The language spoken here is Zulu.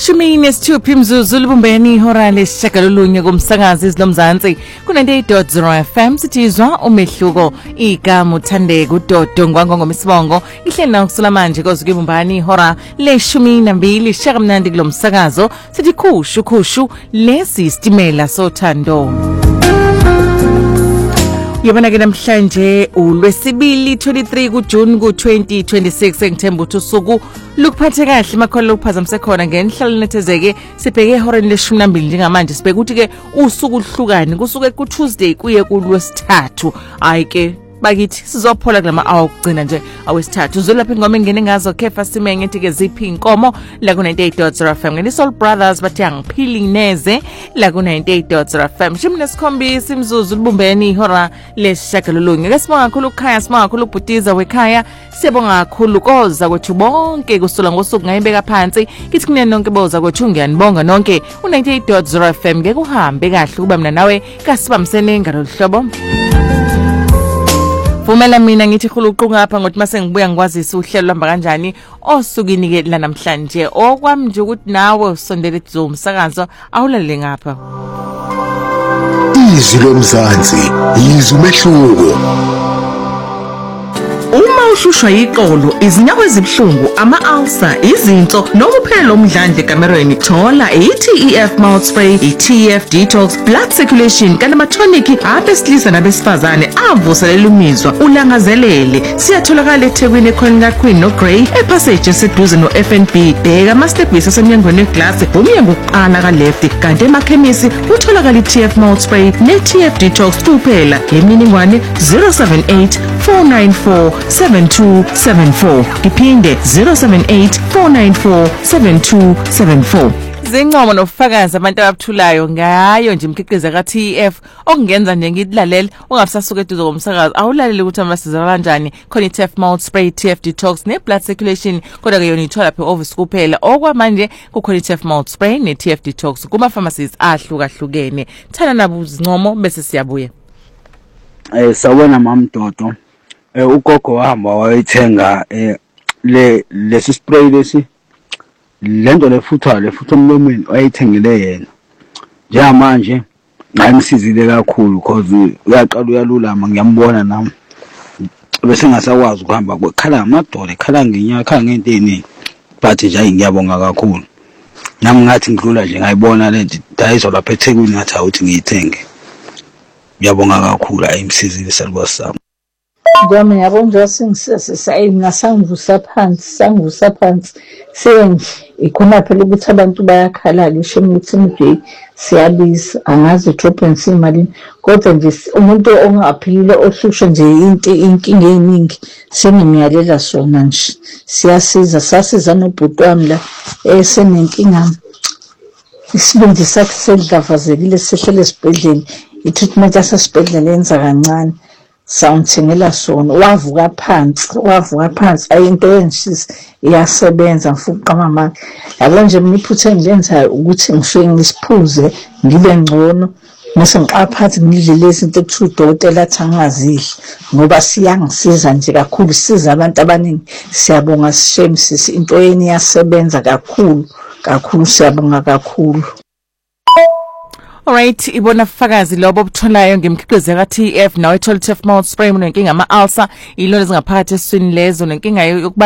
16 imzuzu libumbeni ihora lesishagalolunye kumsakazi izinomzansi ku98.0 FM sithizwa umehluko igama uthandeka uDodo ngwangomisibongo ihleli nawo kusula manje kozuke ibumbani ihora le12 shakamnandi kulomsakazo sithi khushu lesi stimela sothando. Yabona ke namhlanje uLwesibili 23 kuJune ku2026 engithemba ukuthi usuku lukuphathe kahle makhola lokuphazamise khona ngenhlalo nethezeke sibheke ehoreni le12 njengamanje sibheke ukuthi ke usuku luhlukani kusuke ku Tuesday kuye kuLwesithathu hayi ke bakithi sizophola kulama hour okugcina nje awesithathu uzolapha ingoma engene ngazo Kefa Simenge ethi ke ziphi inkomo la ku 98.0 FM ngeni Soul Brothers bathi angiphili neze la ku 98.0 FM shimnesikhombisa imzuzu libumbeni ihora lesishagalolunye ke sibonga kakhulu ukhaya sibonga kakhulu ubhutiza wekhaya sibonga kakhulu koza kwethu bonke kusula ngosuku ngayibeka phansi kithi kunene nonke boza kwethu ngiyanibonga nonke u98.0 FM ke kuhambe kahle kuba mina nawe kasibamsene ngalo hlobo. Vumela mina ngithi khuluqu ngapha ngothi mase ngibuya ngikwazisa uhlelo lwamba kanjani osukini ke la namhlanje okwami nje ukuthi nawe usondele edzo umsakazo awulalele ngapha izwi lomzansi izwi umehluko. Uma ushushwa iqolo izinyawo ezibhlungu ama-ulcer izinso nokuphela umdlandle kamerweni thola i-TEF mouth spray i-TEF detox blood circulation kanti ama-tonic abesilisa nabesifazane avuselela umizwa ulangazelele siyatholakala eThekwini ekhona kaQueen noGrey epassage eseduze no-FNB bheka ama-stepwisi asemnyangweni weglasi umnyango wokuqala ka-left kanti emakhemisi utholakala i-TEF mouth spray ne-TEF detox kuphela ngeminingwane 078-494-7274 iphinde 078-494-7274. Zincomo nofakazi abantu abaphulayo ngayo nje imkhiqizo kaTEF okungenza nje ngidlalela ungabusasuka eduze komsakazo awulalele ukuthi amasiza kanjani khona iTEF mouth spray TEF detox ne blood circulation kodwa ke yona ithola phe office kuphela okwamanje kukhona iTEF mouth spray ne TEF detox kuma pharmacies ahlukahlukene thana nabo zincomo bese siyabuya. Sawona mamdodo ugogo wahamba wayithenga lesi spray lesi lento lefutha emlomeni wayithengele yena njengamanje ngayimsizile kakhulu because uyaqala uyalulama ngiyambona nami bese ngasakwazi ukuhamba kwekhala amadolo ekhala ngenyaka khala ngento eziningi but nje ngiyabonga kakhulu nami ngathi ngidlula nje ngayibona lento dayizo lapha eThekwini ngathi awuthi ngiyithenge ngiyabonga kakhulu ayimsizile salibose sami. Ngome yabonja singisesayina sangivusa phansi senje ikhona phela ukuthi abantu bayakhala ngisho ukuthi nje siyabiza angazi drop and imali kodwa nje umuntu ongaphilile ohlushwe nje inkinga eziningi senimiyalela sona nje sasiza nobhuti wami la esenenkinga isibindi sakhe sedlavazekile sehlele esibhedlela i-treatment yasesibhedlela yenza kancane sawuthengela sona wavuka phansi ayinto yenshisa iyasebenza mfuqa mama yabo nje mniphuthe ngilenzayo ukuthi ngifike ngisiphuze ngibe ngcono mase ngiqaphathi ngidlile izinto ekuthiwa udokotela athi angazidli ngoba siyangisiza nje kakhulu siza abantu abaningi siyabonga sishemsisi into yeni iyasebenza kakhulu siyabonga kakhulu. Alright ibona fakazi lobo obutholayo ngemkhiqizo kaTEF nawe ethola iTEF mouth spray unenkinga ama-ulcer ilona ezingaphakathi eswini lezo nenkinga yokuba